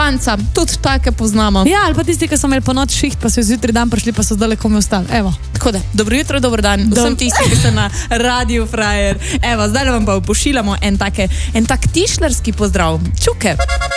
Franca, tudi take poznamo. Ja, ali pa tisti, ki so imeli po noč šiht, pa so zjutraj dan prišli, pa so zdaj komi ostali. Evo. Tako da, dobro jutro, dober dan vsem tisti, ki ste na Radiu Frajer. Evo, zdaj vam pa pošiljamo en tak tišlerski pozdrav. Čuke.